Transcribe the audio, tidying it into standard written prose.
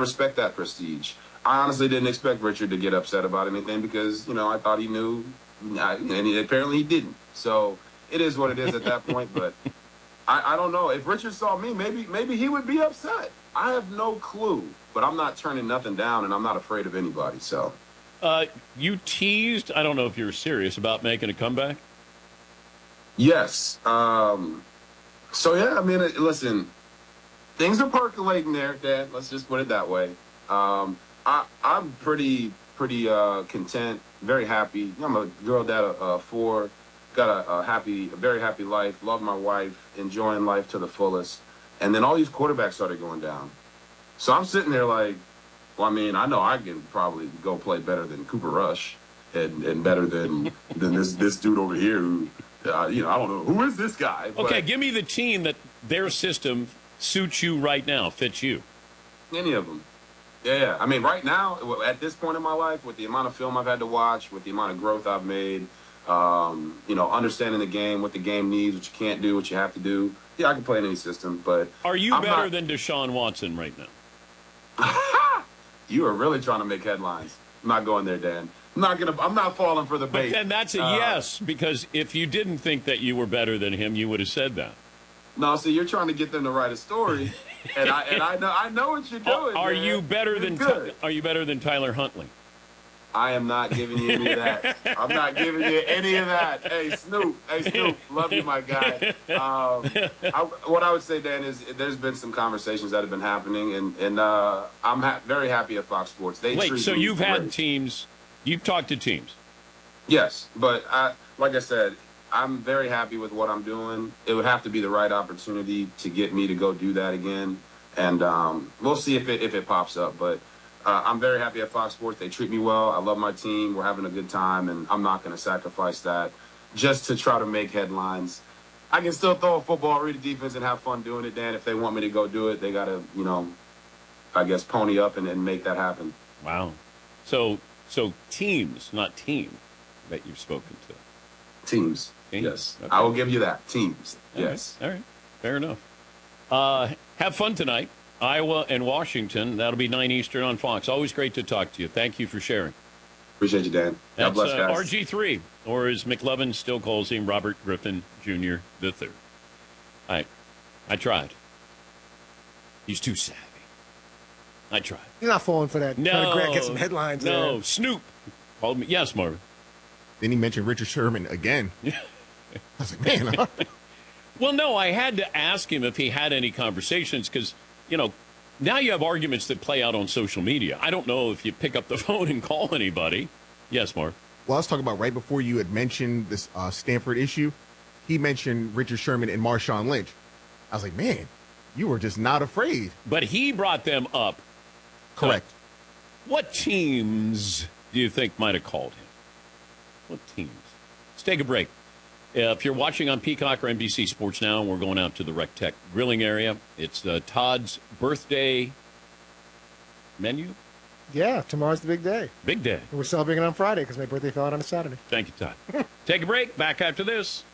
respect that prestige. I honestly didn't expect Richard to get upset about anything because, I thought he knew, and apparently he didn't. So it is what it is at that point. But I don't know. If Richard saw me, maybe he would be upset. I have no clue. But I'm not turning nothing down, and I'm not afraid of anybody. So, you teased, I don't know if you're serious, about making a comeback? Yes. So, yeah, listen, things are percolating there, Dad. Let's just put it that way. I'm pretty content, very happy. I'm a girl dad of 4, got a very happy life, love my wife, enjoying life to the fullest. And then all these quarterbacks started going down. So I'm sitting there like, I know I can probably go play better than Cooper Rush and better than this dude over here who, I don't know. Who is this guy? Okay, give me the team that their system suits you right now, fits you. Any of them. Yeah. Right now, at this point in my life, with the amount of film I've had to watch, with the amount of growth I've made, understanding the game, what the game needs, what you can't do, what you have to do. Yeah, I can play in any system, but are you better than Deshaun Watson right now? You are really trying to make headlines. I'm not going there, Dan. I'm not falling for the bait. But then that's a yes, because if you didn't think that you were better than him, you would have said that. No, see, you're trying to get them to write a story, and I know what you're doing. Are you better than Tyler Huntley? I am not giving you any of that. I'm not giving you any of that. Hey, Snoop, love you, my guy. What I would say, Dan, is there's been some conversations that have been happening, and I'm very happy at Fox Sports. So you've had teams, you've talked to teams? Yes, but like I said, I'm very happy with what I'm doing. It would have to be the right opportunity to get me to go do that again, and we'll see if it pops up, but I'm very happy at Fox Sports. They treat me well. I love my team. We're having a good time, and I'm not going to sacrifice that just to try to make headlines. I can still throw a football, read a defense, and have fun doing it, Dan. If they want me to go do it, they got to, I guess, pony up and make that happen. Wow. So teams, not team, that you've spoken to. Teams. Yes. Okay. I will give you that. Teams. Yes. All right. Fair enough. Have fun tonight. Iowa and Washington. That'll be 9 Eastern on Fox. Always great to talk to you. Thank you for sharing. Appreciate you, Dan. God bless, guys. RG3, or as McLovin still calls him, Robert Griffin Jr. III. I tried. He's too savvy. I tried. You're not falling for that. No. Trying to get some headlines No. there. Snoop called me. Yes, Marvin. Then he mentioned Richard Sherman again. I was like, man. Well, no, I had to ask him if he had any conversations because, now you have arguments that play out on social media. I don't know if you pick up the phone and call anybody. Yes, Marv. Well, I was talking about right before you had mentioned this Stanford issue. He mentioned Richard Sherman and Marshawn Lynch. I was like, man, you were just not afraid. But he brought them up. Correct. What teams do you think might have called him? What teams? Let's take a break. If you're watching on Peacock or NBC Sports Now, and we're going out to the Rec Tech grilling area, it's Todd's birthday menu. Yeah, tomorrow's the big day. Big day. And we're celebrating on Friday because my birthday fell out on a Saturday. Thank you, Todd. Take a break. Back after this.